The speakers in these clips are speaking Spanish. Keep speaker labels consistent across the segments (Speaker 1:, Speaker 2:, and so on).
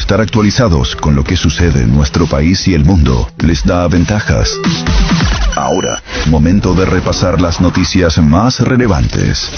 Speaker 1: Estar actualizados con lo que sucede en nuestro país y el mundo les da ventajas. Ahora, momento de repasar las noticias más relevantes.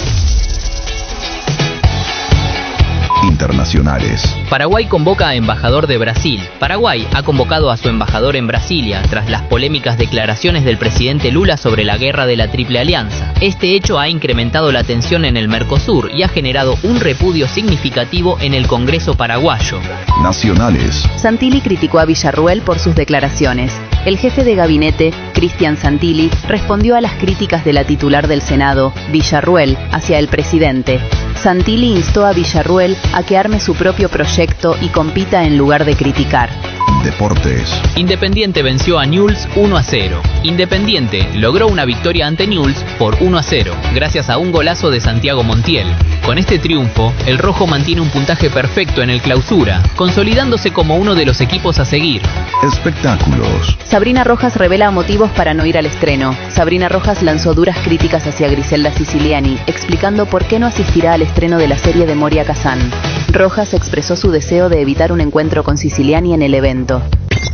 Speaker 1: Internacionales.
Speaker 2: Paraguay convoca a embajador de Brasil. Paraguay ha convocado a su embajador en Brasilia tras las polémicas declaraciones del presidente Lula sobre la guerra de la Triple Alianza. Este hecho ha incrementado la tensión en el Mercosur y ha generado un repudio significativo en el Congreso paraguayo.
Speaker 1: Nacionales.
Speaker 3: Santilli criticó a Villarruel por sus declaraciones. El jefe de gabinete, Cristian Santilli, respondió a las críticas de la titular del Senado, Villarruel, hacia el presidente. Santilli instó a Villarruel a que arme su propio proyecto y compita en lugar de criticar.
Speaker 1: Deportes.
Speaker 2: Independiente venció a Newell's 1-0. Independiente logró una victoria ante Newell's por 1-0, gracias a un golazo de Santiago Montiel. Con este triunfo, el rojo mantiene un puntaje perfecto en el Clausura, consolidándose como uno de los equipos a seguir.
Speaker 1: Espectáculos.
Speaker 3: Sabrina Rojas revela motivos para no ir al estreno. Sabrina Rojas lanzó duras críticas hacia Griselda Siciliani, explicando por qué no asistirá al estreno de la serie de Moria Kazan. Rojas expresó su deseo de evitar un encuentro con Siciliani en el evento.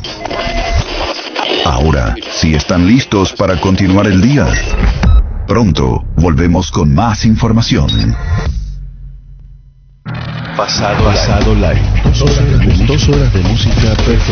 Speaker 1: Ahora, si están listos para continuar el día, pronto volvemos con más información.
Speaker 4: Pasado live. 2 horas de música perfecta.